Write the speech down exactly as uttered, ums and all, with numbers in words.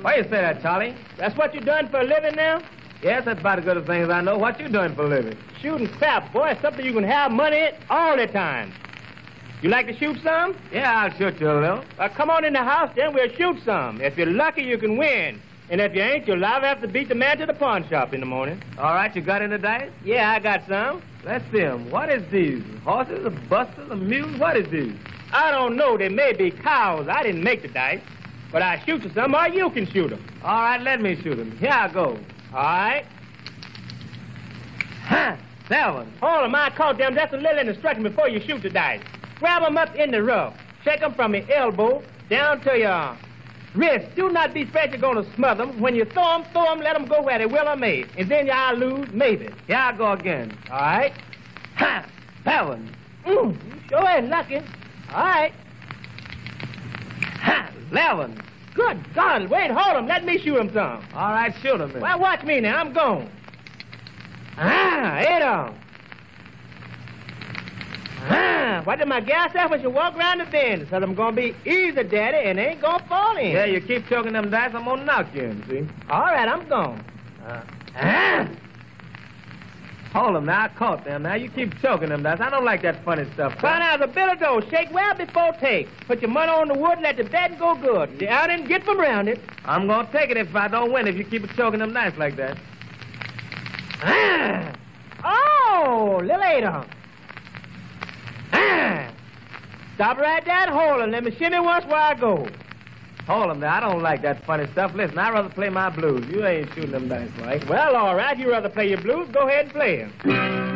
Why you say that, Charlie? That's what you done for a living now? Yes, that's about as good as things I know. What you doing for a living? Shooting crap, boy. It's something you can have money in all the time. You like to shoot some? Yeah, I'll shoot you a little. Uh, come on in the house, then we'll shoot some. If you're lucky, you can win. And if you ain't, you'll liable have to beat the man to the pawn shop in the morning. All right, you got any dice? Yeah, I got some. Let's see 'em. What is these? Horses, a busters, a mules? What is these? I don't know. They may be cows. I didn't make the dice. But I shoot you some, or you can shoot them. All right, let me shoot 'em. Here I go. All right. Huh, seven. Hold 'em. I caught them. That's a little instruction before you shoot the dice. Grab 'em up in the rough. Shake 'em from your elbow down to your wrist. Do not be afraid you're going to smother 'em. When you throw 'em, throw 'em, let 'em go where they will or may. And then y'all lose, maybe. Here I go again. All right. Ha, seven. Mm, you sure ain't lucky. All right. Ha, eleven. Good God. Wait, hold 'em. Let me shoot 'em some. All right, shoot 'em then. Well, watch me now. I'm gone. Ah, eight on. Ah, what did my gal say when she walk around the bend? Said I'm going to be easy, Daddy, and ain't going to fall in. Yeah, you keep choking them dice, I'm going to knock you in, see? All right, I'm gone. Uh, ah. Hold them now. I caught them. Now, you keep choking them dice. I don't like that funny stuff. Find out the bill of dough. Shake well before take. Put your money on the wood, let the betting go good. The out and get from around it. I'm going to take it if I don't win, if you keep choking them dice like that. Ah. Oh, little eight on. Ah. Stop right there and hold him. Let me shimmy once where I go. Hold him there. I don't like that funny stuff. Listen, I'd rather play my blues. You ain't shooting them dice, right? Well, all right. If you rather play your blues, go ahead and play them.